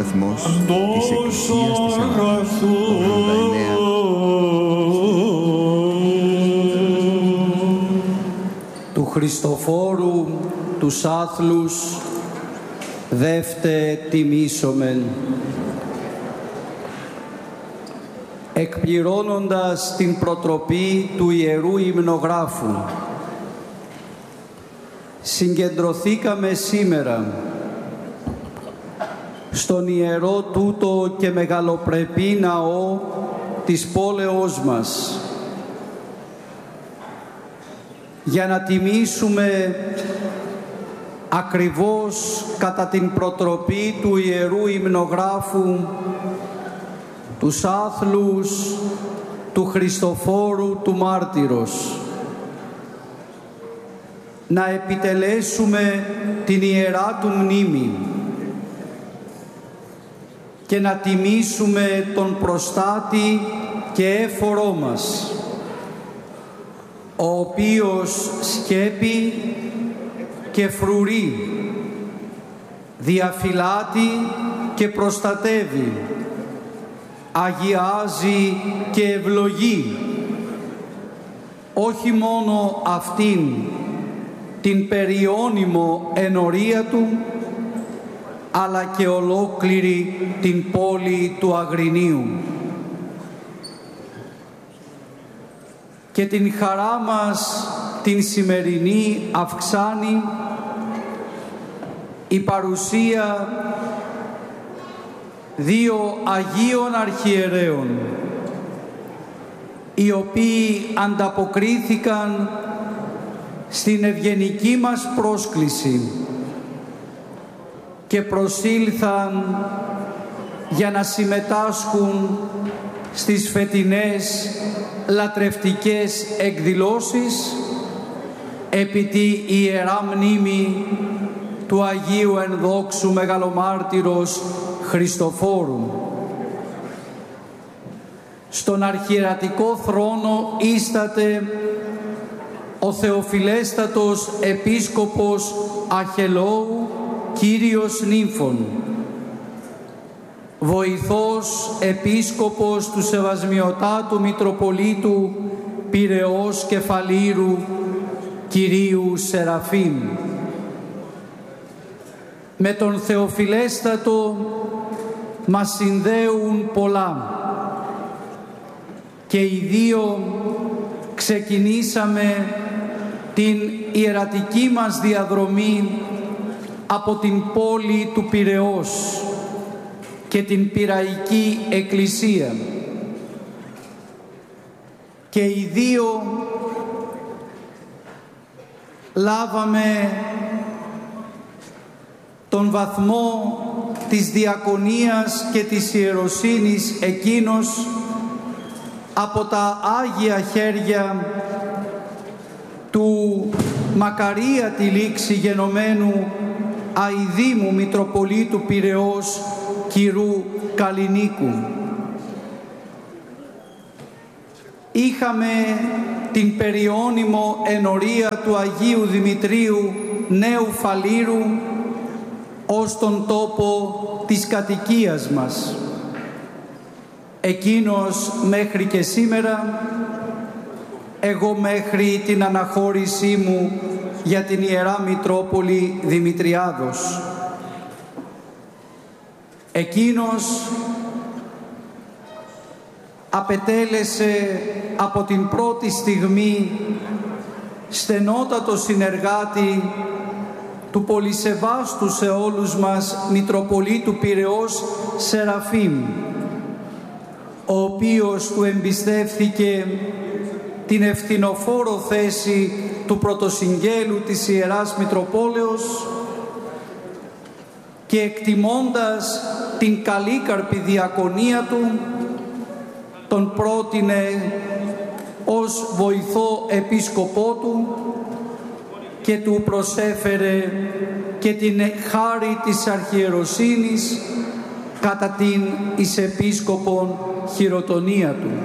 σταθμός της Εκκλησίας της Ελλάδας. 89. Του Χριστοφόρου τους άθλους δεύτε τιμήσομεν. Εκπληρώνοντας την προτροπή του Ιερού Υμνογράφου, συγκεντρωθήκαμε σήμερα στον ιερό τούτο και μεγαλοπρεπή ναό της πόλεως μας για να τιμήσουμε ακριβώς κατά την προτροπή του Ιερού Υμνογράφου τους άθλους του Χριστοφόρου του Μάρτυρος, να επιτελέσουμε την ιερά του μνήμη και να τιμήσουμε τον προστάτη και έφορό μας, ο οποίος σκέπει και φρουρεί, διαφυλάτει και προστατεύει, αγιάζει και ευλογεί όχι μόνο αυτήν την περιώνυμο ενορία του, αλλά και ολόκληρη την πόλη του Αγρινίου. Και την χαρά μας την σημερινή αυξάνει η παρουσία δύο Αγίων Αρχιερέων, οι οποίοι ανταποκρίθηκαν στην ευγενική μας πρόσκληση και προσήλθαν για να συμμετάσχουν στις φετινές λατρευτικές εκδηλώσεις επί τη Ιερά Μνήμη του Αγίου Ενδόξου Μεγαλομάρτυρος Χριστοφόρου. Στον αρχιερατικό θρόνο ίσταται ο Θεοφιλέστατος Επίσκοπος Αχελώου Κύριος Νύμφων, βοηθός Επίσκοπος του Σεβασμιωτάτου Μητροπολίτου Πειραιώς Κεφαλήρου Κυρίου Σεραφείμ. Με τον Θεοφιλέστατο μας συνδέουν πολλά και οι δύο ξεκινήσαμε την ιερατική μας διαδρομή από την πόλη του Πειραιώς και την Πειραϊκή Εκκλησία. Και οι δύο λάβαμε τον βαθμό της διακονίας και της ιεροσύνης εκείνος από τα Άγια χέρια του μακαρία τη λήξη γενομένου αηδήμου Μητροπολίτου Πειραιώς Κυρού Καλλινίκου. Είχαμε την περιώνυμο ενορία του Αγίου Δημητρίου Νέου Φαλήρου ως τον τόπο της κατοικίας μας. Εκείνος μέχρι και σήμερα, εγώ μέχρι την αναχώρησή μου για την Ιερά Μητρόπολη Δημητριάδος. Εκείνος απετέλεσε από την πρώτη στιγμή στενότατο συνεργάτη του πολυσεβάστου σε όλους μας Μητροπολίτου Πειραιώς Σεραφείμ, ο οποίος του εμπιστεύθηκε την ευθυνοφόρο θέση του πρωτοσυγγέλου της Ιεράς Μητροπόλεως και εκτιμώντας την καλήκαρπη διακονία του, τον πρότεινε ως βοηθό επίσκοπό του και του προσέφερε και την χάρη της αρχιεροσύνης κατά την εις επίσκοπον χειροτονία του.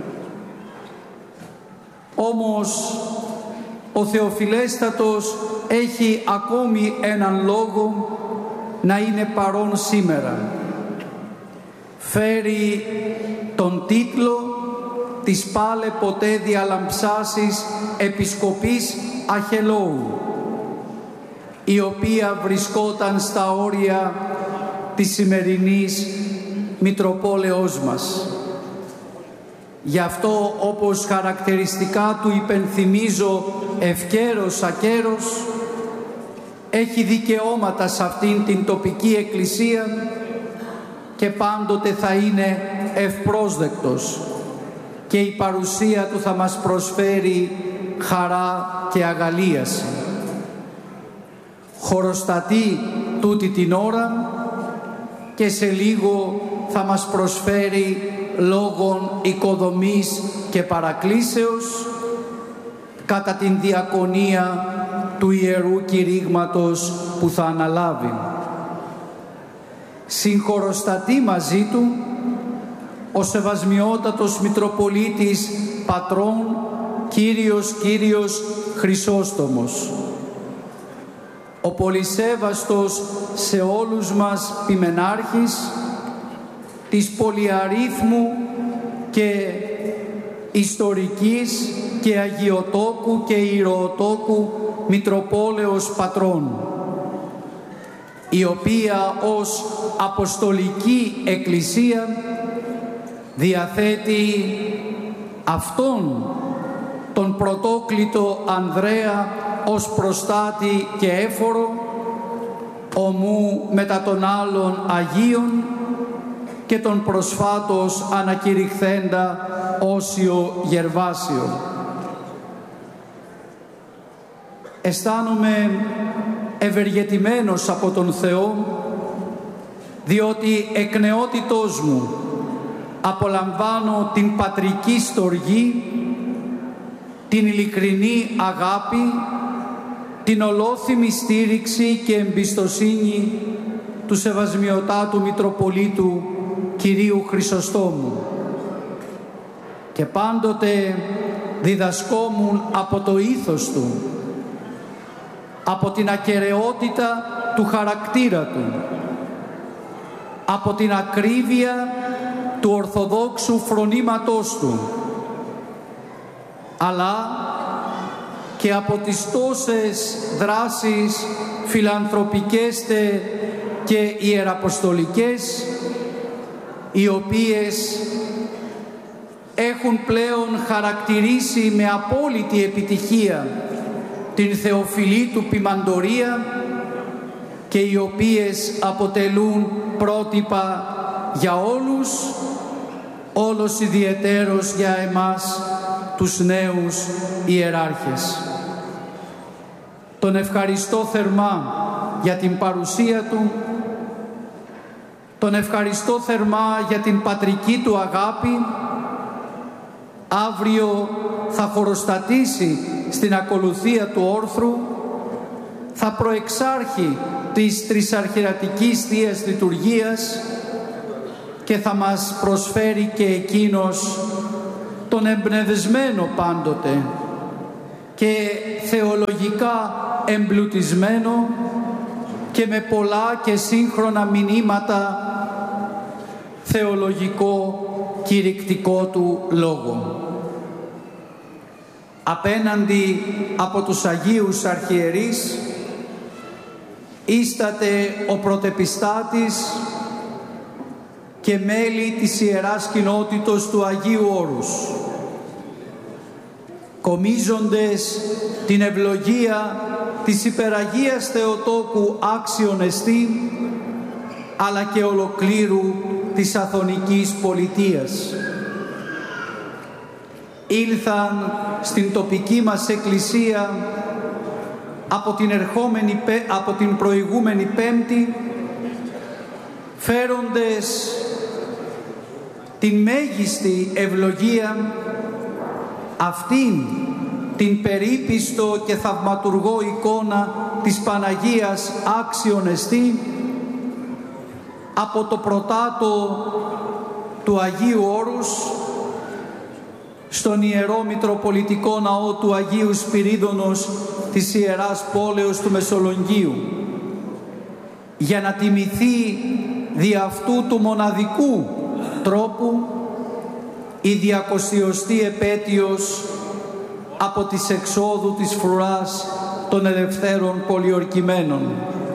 Όμως ο Θεοφιλέστατος έχει ακόμη έναν λόγο να είναι παρόν σήμερα. φέρει τον τίτλο της πάλε ποτέ διαλαμψάσης Επισκοπής Αχελώου, η οποία βρισκόταν στα όρια της σημερινής Μητροπόλεως μας. Γι' αυτό, όπως χαρακτηριστικά του υπενθυμίζω ευκαίρος ακέρος, έχει δικαιώματα σε αυτήν την τοπική εκκλησία και πάντοτε θα είναι ευπρόσδεκτος και η παρουσία του θα μας προσφέρει χαρά και αγαλίαση. Χωροστατεί τούτη την ώρα και σε λίγο θα μας προσφέρει λόγων οικοδομής και παρακλήσεως κατά την διακονία του Ιερού Κηρύγματος που θα αναλάβει. Συγχωροστατεί μαζί του ο Σεβασμιότατος Μητροπολίτης Πατρών Κύριος Χρυσόστομος, ο πολυσέβαστος σε όλους μας ποιμενάρχης της πολυαρίθμου και ιστορικής και αγιοτόκου και ηρωοτόκου Μητροπόλεως Πατρών, η οποία ως Αποστολική Εκκλησία διαθέτει αυτόν τον πρωτόκλητο Ανδρέα ως προστάτη και έφορο, ομού μετά των άλλων Αγίων και τον προσφάτως ανακηρυχθέντα Όσιο Γερβάσιο. Αισθάνομαι ευεργετημένος από τον Θεό, διότι εκ νεότητός μου απολαμβάνω την πατρική στοργή, την ειλικρινή αγάπη, την ολόθυμη στήριξη και εμπιστοσύνη του Σεβασμιωτάτου Μητροπολίτου Κυρίου Χρυσοστόμου. Και πάντοτε διδασκόμουν από το ήθος του, από την ακεραιότητα του χαρακτήρα του, από την ακρίβεια του ορθοδόξου φρονήματός του, αλλά και από τις τόσες δράσεις φιλανθρωπικές και ιεραποστολικές, οι οποίες έχουν πλέον χαρακτηρίσει με απόλυτη επιτυχία την θεοφιλή του ποιμαντορία και οι οποίες αποτελούν πρότυπα για όλους, όλος ιδιαιτέρως για εμάς τους νέους ιεράρχες. Τον ευχαριστώ θερμά για την παρουσία του, τον ευχαριστώ θερμά για την πατρική του αγάπη. Αύριο θα χωροστατήσει στην ακολουθία του όρθρου, θα προεξάρχει της Τρισαρχιερατικής Θείας Λειτουργίας και θα μας προσφέρει και εκείνος τον εμπνευσμένο πάντοτε και θεολογικά εμπλουτισμένο και με πολλά και σύγχρονα μηνύματα θεολογικό κηρυκτικό του λόγο. Απέναντι από τους Αγίους Αρχιερείς ίσταται ο πρωτεπιστάτης και μέλη της Ιεράς Κοινότητος του Αγίου Όρους, κομίζοντες την ευλογία της Υπεραγίας Θεοτόκου άξιον εστί, αλλά και ολοκλήρου της Αθωνικής Πολιτείας. Ήλθαν στην τοπική μας εκκλησία από την προηγούμενη Πέμπτη, φέροντες την μέγιστη ευλογία, αυτήν την περίπιστο και θαυματουργό εικόνα της Παναγίας άξιον εστί, από το πρωτάτο του Αγίου Όρους στον Ιερό Μητροπολιτικό Ναό του Αγίου Σπυρίδωνος της Ιεράς Πόλεως του Μεσολογγίου, για να τιμηθεί δι' αυτού του μοναδικού τρόπου η 200η επέτειος από της εξόδου της φρουράς των ελευθέρων πολιορκημένων.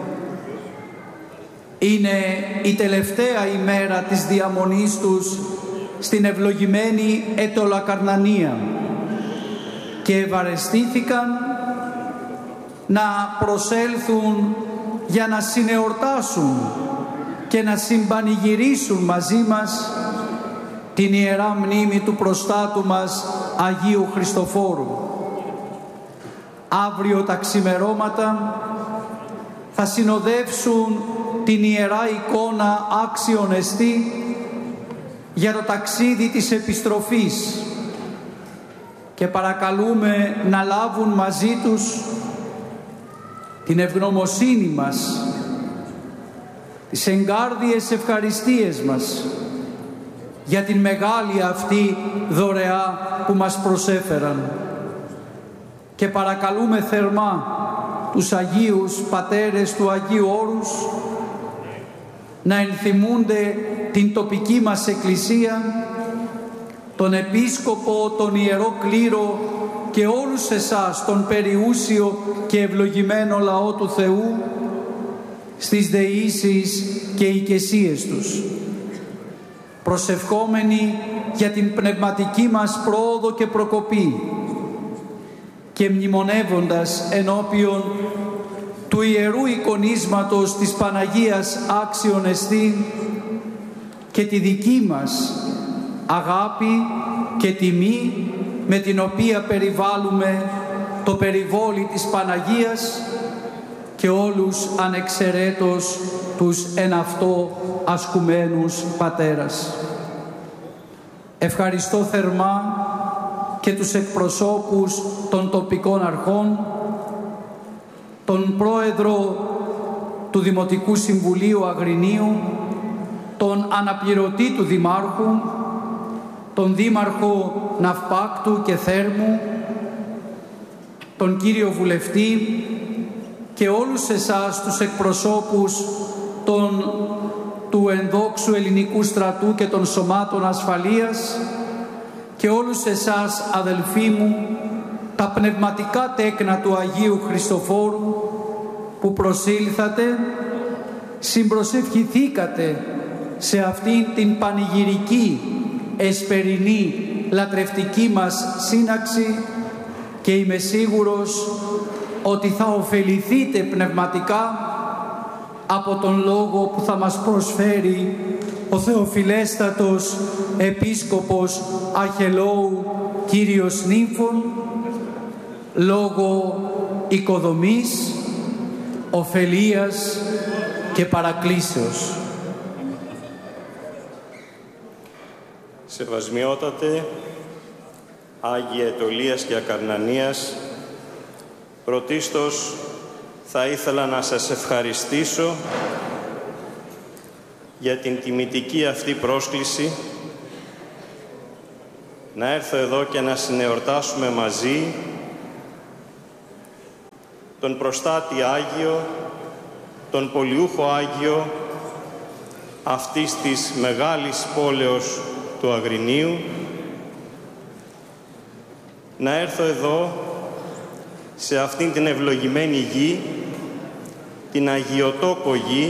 Είναι η τελευταία ημέρα της διαμονής τους στην ευλογημένη Αιτωλακαρνανία και ευαρεστήθηκαν να προσέλθουν για να συνεορτάσουν και να συμπανηγυρίσουν μαζί μας την Ιερά Μνήμη του προστάτου μας Αγίου Χριστοφόρου. Αύριο τα ξημερώματα θα συνοδεύσουν την Ιερά Εικόνα άξιον εστί για το ταξίδι της επιστροφής και παρακαλούμε να λάβουν μαζί τους την ευγνωμοσύνη μας, τις εγκάρδιες ευχαριστίες μας για την μεγάλη αυτή δωρεά που μας προσέφεραν. Και παρακαλούμε θερμά τους Αγίους Πατέρες του Αγίου Όρους να ενθυμούνται την τοπική μας Εκκλησία, τον Επίσκοπο, τον Ιερό Κλήρο και όλους εσάς τον περιούσιο και ευλογημένο λαό του Θεού στις δεήσεις και οικεσίες τους, προσευχόμενοι για την πνευματική μας πρόοδο και προκοπή και μνημονεύοντας ενώπιον του Ιερού Εικονίσματος της Παναγίας άξιον εστί και τη δική μας αγάπη και τιμή με την οποία περιβάλλουμε το περιβόλι της Παναγίας και όλους ανεξαιρέτως τους εν αυτό ασκουμένους πατέρας. Ευχαριστώ θερμά και τους εκπροσώπους των τοπικών αρχών, τον Πρόεδρο του Δημοτικού Συμβουλίου Αγρινίου, τον αναπληρωτή του Δημάρχου, τον Δήμαρχο Ναυπάκτου και Θέρμου, τον κύριο Βουλευτή και όλους εσάς τους εκπροσώπους του ενδόξου ελληνικού στρατού και των σωμάτων ασφαλείας και όλους εσάς αδελφοί μου, τα πνευματικά τέκνα του Αγίου Χριστοφόρου που προσήλθατε, συμπροσευχηθήκατε σε αυτήν την πανηγυρική, εσπερινή, λατρευτική μας σύναξη και είμαι σίγουρος ότι θα ωφεληθείτε πνευματικά από τον λόγο που θα μας προσφέρει ο Θεοφιλέστατος Επίσκοπος Αχελώου Κύριος Νύμφων, λόγο οικοδομής, ωφελίας και παρακλήσεως. Σεβασμιότατε, Άγιε Αιτωλίας και Ακαρνανίας, πρωτίστως θα ήθελα να σας ευχαριστήσω για την τιμητική αυτή πρόσκληση να έρθω εδώ και να συνεορτάσουμε μαζί τον προστάτη Άγιο, τον πολιούχο Άγιο αυτής της μεγάλης πόλεως του Αγρινίου, να έρθω εδώ σε αυτήν την ευλογημένη γη, την αγιοτόπο γη,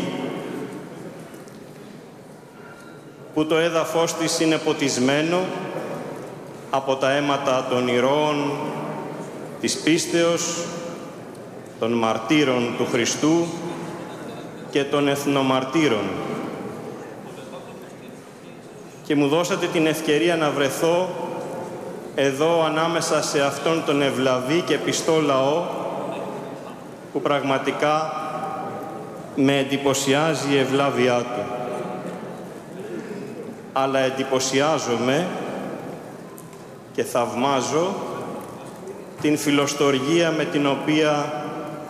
που το έδαφος της είναι ποτισμένο από τα αίματα των ηρώων της πίστεως, των μαρτύρων του Χριστού και των εθνομαρτύρων. Και μου δώσατε την ευκαιρία να βρεθώ εδώ ανάμεσα σε αυτόν τον ευλαβή και πιστό λαό που πραγματικά με εντυπωσιάζει η ευλάβειά του. Αλλά εντυπωσιάζομαι και θαυμάζω την φιλοστοργία με την οποία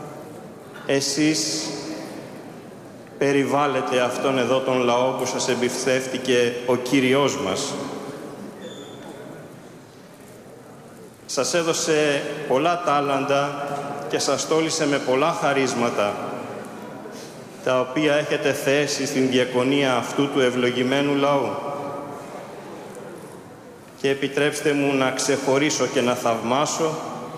εσείς περιβάλλετε αυτόν εδώ τον λαό που σας εμπιστεύτηκε ο Κύριος μας. Σας έδωσε πολλά τάλαντα και σας τόλισε με πολλά χαρίσματα, τα οποία έχετε θέσει στην διακονία αυτού του ευλογημένου λαού. και επιτρέψτε μου να ξεχωρίσω και να θαυμάσω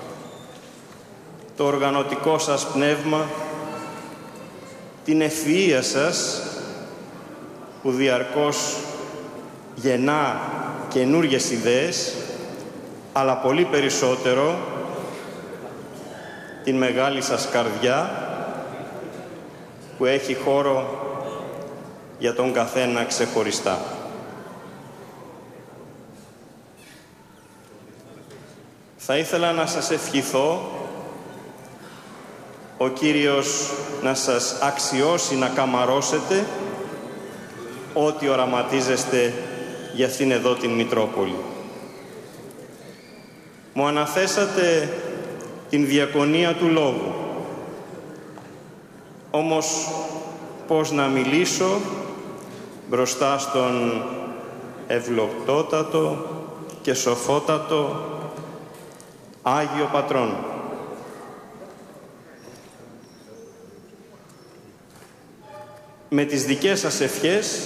το οργανωτικό σας πνεύμα, την ευφυΐα σας που διαρκώς γεννά καινούργιες ιδέες, αλλά πολύ περισσότερο την μεγάλη σας καρδιά που έχει χώρο για τον καθένα ξεχωριστά. Θα ήθελα να σας ευχηθώ ο Κύριος να σας αξιώσει να καμαρώσετε ό,τι οραματίζεστε για αυτήν εδώ την Μητρόπολη. Μου αναθέσατε την διακονία του Λόγου. Όμως πώς να μιλήσω μπροστά στον ευλογτότατο και σοφότατο Άγιο Πατρόν. Με τις δικές σας ευχές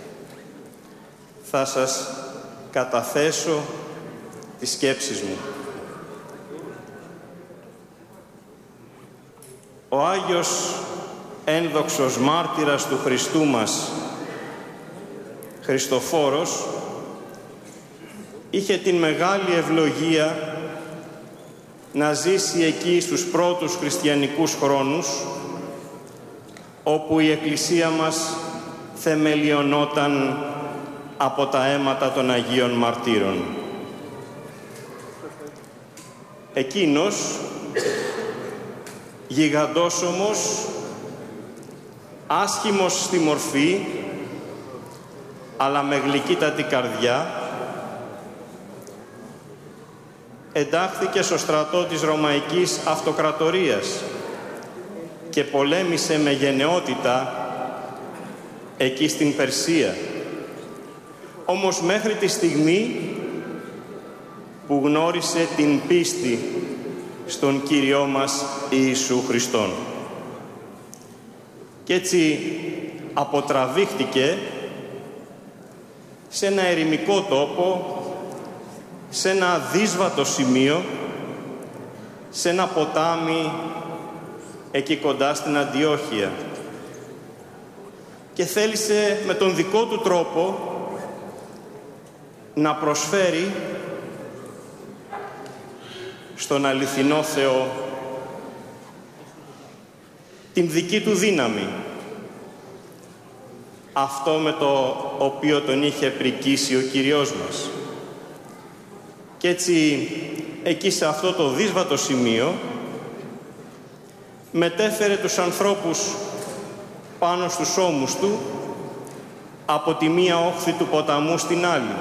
θα σας καταθέσω τις σκέψεις μου. Ο Άγιος ένδοξος μάρτυρας του Χριστού μας, Χριστοφόρος, είχε την μεγάλη ευλογία να ζήσει εκεί στους πρώτους χριστιανικούς χρόνους, όπου η Εκκλησία μας θεμελιωνόταν από τα αίματα των Αγίων Μαρτύρων. Εκείνος, γιγαντόσωμος, άσχημος στη μορφή, αλλά με γλυκύτατη καρδιά, εντάχθηκε στο στρατό της Ρωμαϊκής Αυτοκρατορίας και πολέμησε με γενναιότητα εκεί στην Περσία. Όμως μέχρι τη στιγμή που γνώρισε την πίστη στον Κύριό μας Ιησού Χριστόν. Κι έτσι αποτραβήχτηκε σε ένα ερημικό τόπο, σε ένα δύσβατο σημείο, σε ένα ποτάμι εκεί κοντά στην Αντιόχεια, και θέλησε με τον δικό του τρόπο να προσφέρει στον αληθινό Θεό την δική του δύναμη, αυτό με το οποίο τον είχε πρικήσει ο Κυριός μας. Και έτσι εκεί σε αυτό το δύσβατο σημείο μετέφερε τους ανθρώπους πάνω στους ώμους του από τη μία όχθη του ποταμού στην άλλη,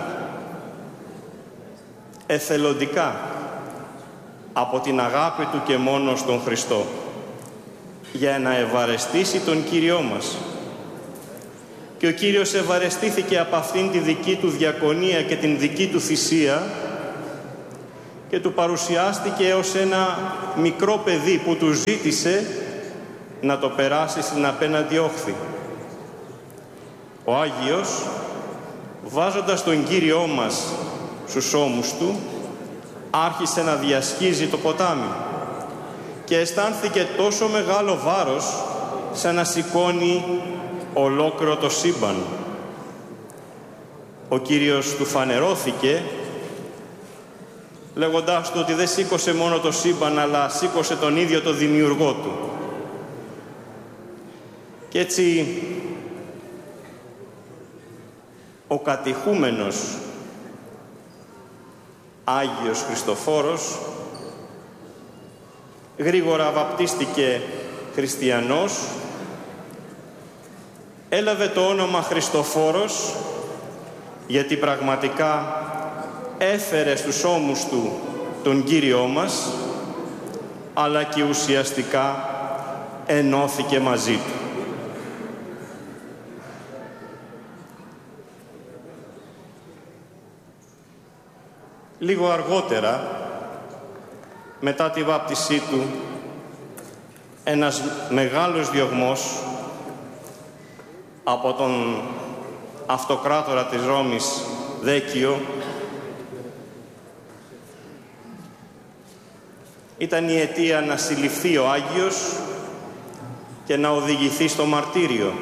εθελοντικά, από την αγάπη του και μόνο στον Χριστό, για να ευαρεστήσει τον Κύριό μας. Και ο Κύριος ευαρεστήθηκε από αυτήν τη δική του διακονία και την δική του θυσία και του παρουσιάστηκε ως ένα μικρό παιδί που του ζήτησε να το περάσει στην απέναντι όχθη. Ο Άγιος, βάζοντας τον Κύριό μας στους ώμους του, άρχισε να διασχίζει το ποτάμι και αισθάνθηκε τόσο μεγάλο βάρος σαν να σηκώνει ολόκληρο το σύμπαν. Ο Κύριος του φανερώθηκε λέγοντάς του ότι δεν σήκωσε μόνο το σύμπαν, αλλά σήκωσε τον ίδιο το δημιουργό του. Και έτσι ο κατηχούμενος Άγιος Χριστοφόρος γρήγορα βαπτίστηκε χριστιανός, έλαβε το όνομα Χριστοφόρος γιατί πραγματικά έφερε στους ώμους του τον Κύριό μας, αλλά και ουσιαστικά ενώθηκε μαζί του. Λίγο αργότερα, μετά τη βάπτισή του, ένας μεγάλος διωγμός από τον αυτοκράτορα της Ρώμης Δέκιο ήταν η αιτία να συλληφθεί ο Άγιος και να οδηγηθεί στο μαρτύριο.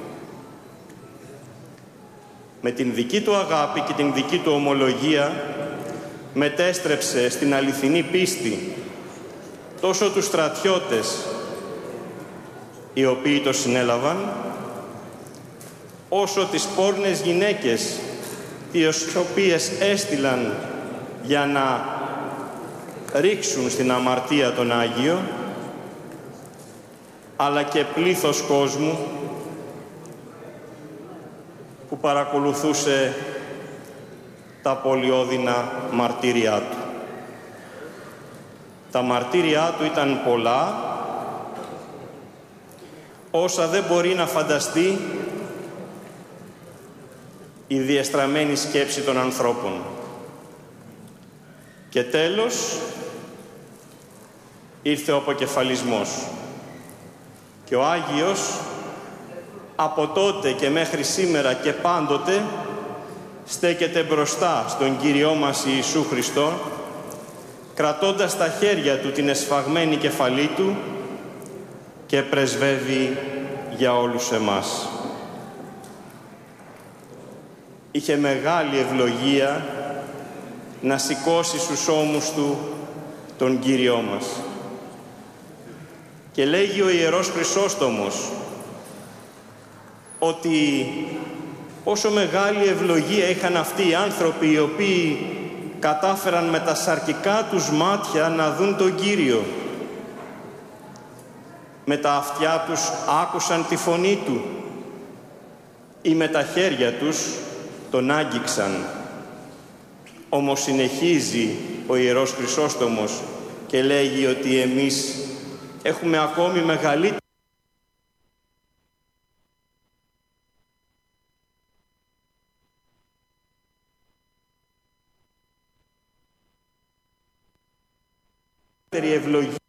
Με την δική του αγάπη και την δική του ομολογία μετέστρεψε στην αληθινή πίστη τόσο τους στρατιώτες οι οποίοι το συνέλαβαν, όσο τις πόρνες γυναίκες τις οποίες έστειλαν για να ρίξουν στην αμαρτία τον Άγιο, αλλά και πλήθος κόσμου που παρακολουθούσε τα πολυώδυνα μαρτύρια του. Τα μαρτύρια του ήταν πολλά, όσα δεν μπορεί να φανταστεί η διεστραμμένη σκέψη των ανθρώπων. Και τέλος ήρθε ο αποκεφαλισμός. Και ο Άγιος από τότε και μέχρι σήμερα και πάντοτε στέκεται μπροστά στον Κύριό μας Ιησού Χριστό, κρατώντας στα χέρια του την εσφαγμένη κεφαλή του και πρεσβεύει για όλους εμάς. Είχε μεγάλη ευλογία να σηκώσει στους ώμους του τον Κύριό μας. Και λέγει ο Ιερός Χρυσόστομος ότι όσο μεγάλη ευλογία είχαν αυτοί οι άνθρωποι οι οποίοι κατάφεραν με τα σαρκικά τους μάτια να δουν τον Κύριο. Με τα αυτιά τους άκουσαν τη φωνή Του ή με τα χέρια τους τον άγγιξαν. Όμως συνεχίζει ο Ιερός Χρυσόστομος και λέγει ότι εμείς έχουμε ακόμη μεγαλύτερη ευλογία